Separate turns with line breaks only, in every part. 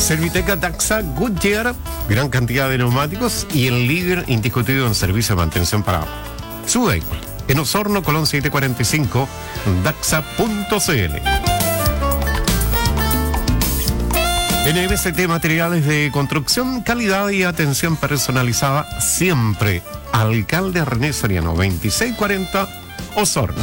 Serviteca Daxa Goodyear, gran cantidad de neumáticos y el líder indiscutido en servicio de mantención para su vehículo. En Osorno, Colón 745, daxa.cl. NMST Materiales de Construcción, calidad y atención personalizada siempre. Alcalde René Soriano, 2640, Osorno.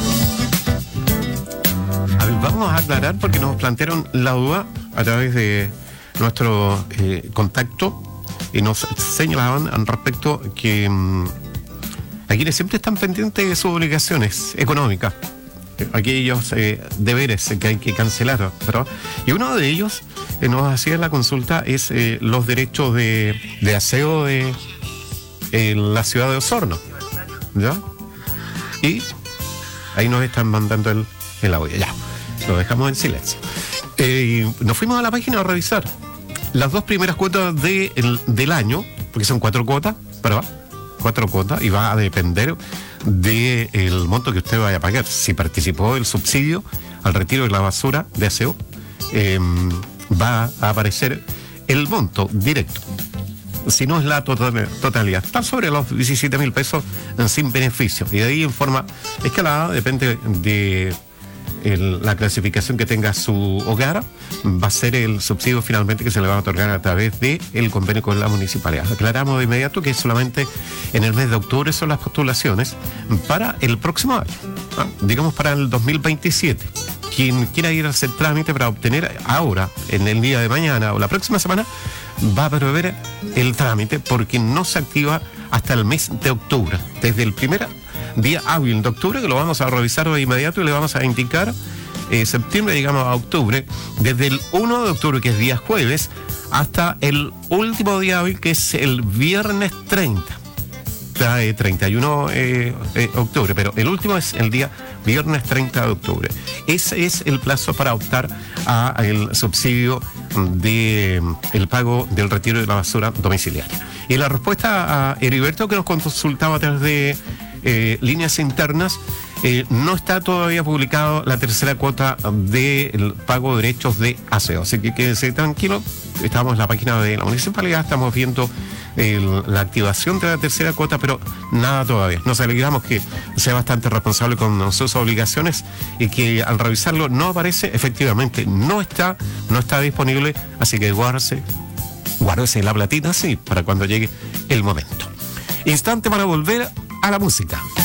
A ver, vamos a aclarar porque nos plantearon la duda a través de nuestro contacto y nos señalaban al respecto que a quienes siempre están pendientes de sus obligaciones económicas, aquellos deberes que hay que cancelar, ¿verdad? Y uno de ellos nos hacía la consulta es los derechos de aseo de la ciudad de Osorno, ¿ya? Y ahí nos están mandando el audio, ya, lo dejamos en silencio. Nos fuimos a la página a revisar las dos primeras cuotas del año, porque son 4 cuotas, ¿verdad? 4 cuotas, y va a depender del monto que usted vaya a pagar. Si participó del subsidio al retiro de la basura de aseo, va a aparecer el monto directo. Si no es la totalidad, está sobre los 17.000 pesos sin beneficio. Y de ahí en forma escalada, depende de la clasificación que tenga su hogar, va a ser el subsidio finalmente que se le va a otorgar a través del convenio con la municipalidad. Aclaramos de inmediato que solamente en el mes de octubre son las postulaciones para el próximo año, digamos para el 2027. Quien quiera ir a hacer trámite para obtener ahora, en el día de mañana o la próxima semana, va a prever el trámite porque no se activa hasta el mes de octubre. Desde el primer día hábil de octubre, que lo vamos a revisar de inmediato y le vamos a indicar septiembre, digamos a octubre, desde el 1 de octubre, que es día jueves, hasta el último día hábil, que es el viernes 30. 31 octubre, pero el último es el día viernes 30 de octubre. Ese es el plazo para optar a el subsidio de el pago del retiro de la basura domiciliaria. Y la respuesta a Heriberto, que nos consultaba a través de líneas internas, no está todavía publicado la tercera cuota del pago de derechos de aseo, así que quédese tranquilo. Estamos en la página de la municipalidad, estamos viendo la activación de la tercera cuota, pero nada todavía. Nos alegramos que sea bastante responsable con sus obligaciones y que al revisarlo no aparece, efectivamente no está disponible, así que guárdese la platita, sí, para cuando llegue el momento. Instante para volver a la música.